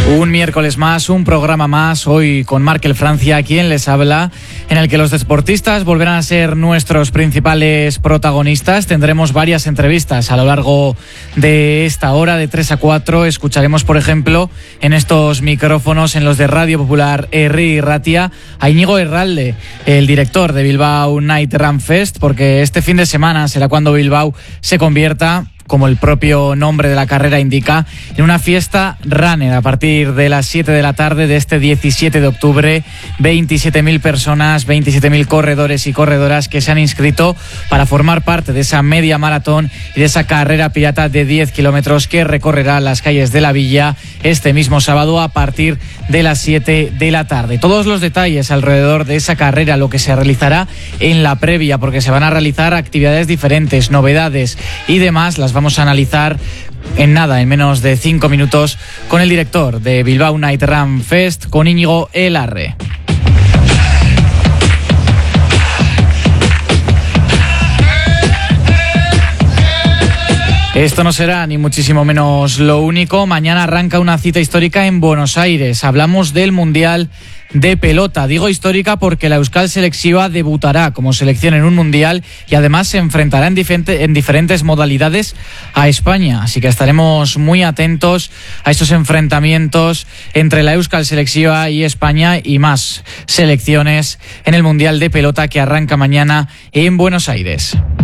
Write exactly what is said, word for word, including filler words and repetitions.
Un miércoles más, un programa más, hoy con Markel Francia, quien les habla, en el que los deportistas volverán a ser nuestros principales protagonistas. Tendremos varias entrevistas a lo largo de esta hora, de tres a cuatro. Escucharemos, por ejemplo, en estos micrófonos, en los de Radio Popular Herri Ratia, a Íñigo Herralde, el director de Bilbao Night Run Fest, porque este fin de semana será cuando Bilbao se convierta, como el propio nombre de la carrera indica, en una fiesta runner a partir de las siete de la tarde de este diecisiete de octubre. veintisiete mil personas, veintisiete mil corredores y corredoras que se han inscrito para formar parte de esa media maratón y de esa carrera pirata de diez kilómetros que recorrerá las calles de la villa este mismo sábado a partir de las siete de la tarde. Todos los detalles alrededor de esa carrera, lo que se realizará en la previa, porque se van a realizar actividades diferentes, novedades y demás, las vamos a analizar en nada, en menos de cinco minutos, con el director de Bilbao Night Run Fest, con Íñigo Elarre. Esto no será ni muchísimo menos lo único. Mañana arranca una cita histórica en Buenos Aires. Hablamos del Mundial de pelota. Digo histórica porque la Euskal Selectiva debutará como selección en un mundial y además se enfrentará en, diferente, en diferentes modalidades a España. Así que estaremos muy atentos a estos enfrentamientos entre la Euskal Selectiva y España y más selecciones en el Mundial de pelota que arranca mañana en Buenos Aires.